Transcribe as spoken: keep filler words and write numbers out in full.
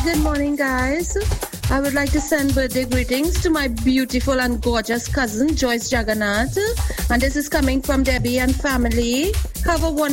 good morning, guys. I would like to send birthday greetings to my beautiful and gorgeous cousin, Joyce Jagannath. And this is coming from Debbie and family. Have a wonderful